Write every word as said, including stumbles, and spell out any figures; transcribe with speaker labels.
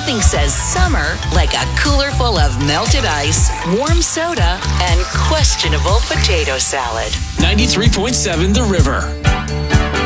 Speaker 1: Nothing says summer like a cooler full of melted ice, warm soda, and questionable potato salad.
Speaker 2: ninety-three point seven The River.